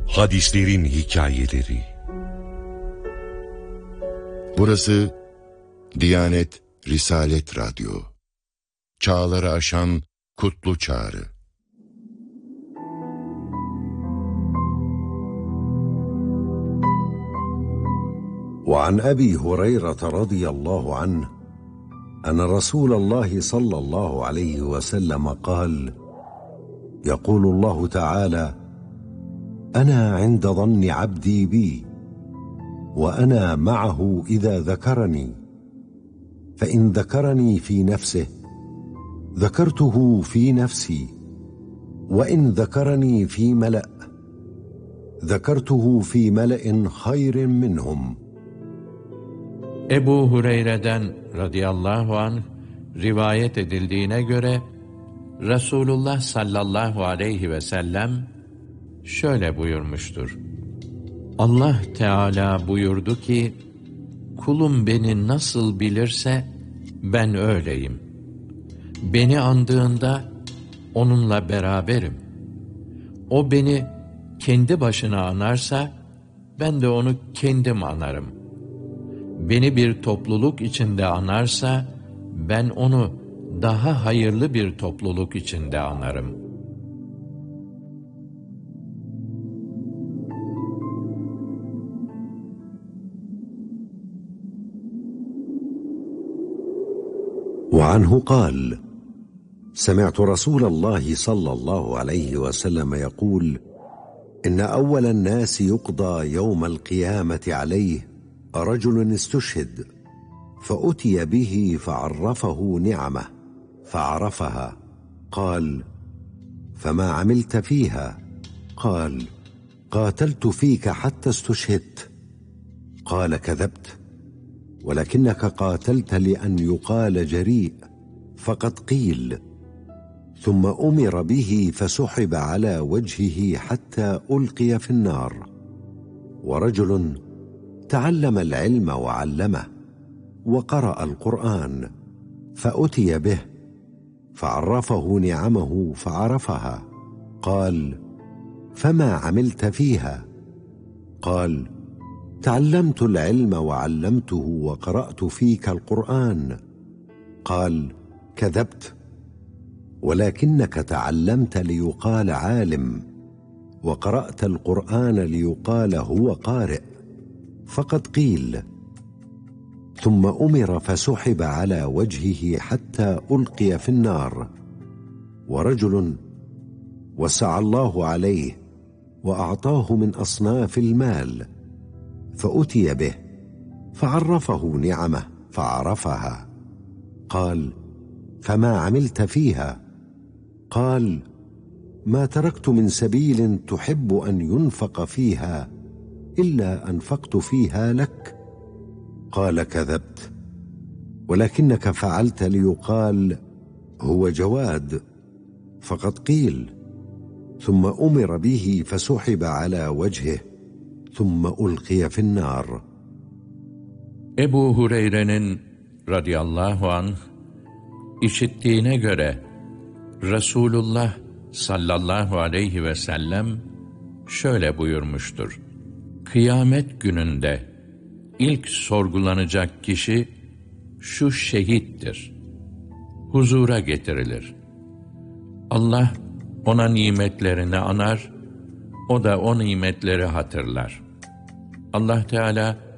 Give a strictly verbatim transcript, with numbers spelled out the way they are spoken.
Hadislerin hikayeleri. Burası Diyanet Risalet Radyo. Çağları aşan kutlu çağrı. وعن أبي هريرة رضي الله عنه أن رسول الله صلى الله عليه وسلم قال: يقول الله تعالى: أنا عند ظن عبدي بي وأنا معه إذا ذكرني، فإن ذكرني في نفسه ذكرته في نفسي، وإن ذكرني في ملأ ذكرته في ملأ خير منهم. Ebu Hureyre'den radıyallahu anh rivayet edildiğine göre Resulullah sallallahu aleyhi ve sellem şöyle buyurmuştur: Allah Teala buyurdu ki, kulum beni nasıl bilirse ben öyleyim. Beni andığında onunla beraberim. O beni kendi başına anarsa ben de onu kendim anarım. Beni bir topluluk içinde anarsa ben onu daha hayırlı bir topluluk içinde anarım. وعنه قال: سمعت رسول الله صلى الله عليه وسلم يقول: إن أول الناس يقضى يوم القيامة عليه رجل استشهد، فأتي به فعرفه نعمه فعرفها، قال: فما عملت فيها؟ قال: قاتلت فيك حتى استشهدت. قال: كذبت، ولكنك قاتلت لأن يقال جريء، فقد قيل. ثم أمر به فسحب على وجهه حتى ألقي في النار. ورجل تعلم العلم وعلمه وقرأ القرآن، فأتي به فعرفه نعمه فعرفها، قال: فما عملت فيها؟ قال: تعلمت العلم وعلمته وقرأت فيك القرآن. قال: كذبت، ولكنك تعلمت ليقال عالم، وقرأت القرآن ليقال هو قارئ، فقد قيل. ثم أمر فسحب على وجهه حتى ألقي في النار. ورجل وسع الله عليه وأعطاه من أصناف المال، فأتي به فعرفه نعمه فعرفها، قال: فما عملت فيها؟ قال: ما تركت من سبيل تحب أن ينفق فيها إلا أنفقت فيها لك. قال: كذبت، ولكنك فعلت ليقال هو جواد، فقد قيل. ثم أمر به فسحب على وجهه ثم ألقي في النار. Ebu Hureyre'nin radıyallahu anh işittiğine göre Resulullah sallallahu aleyhi ve sellem şöyle buyurmuştur: Kıyamet gününde ilk sorgulanacak kişi şu şehittir. Huzura getirilir. Allah ona nimetlerini anar, o da o nimetleri hatırlar. Allah Teala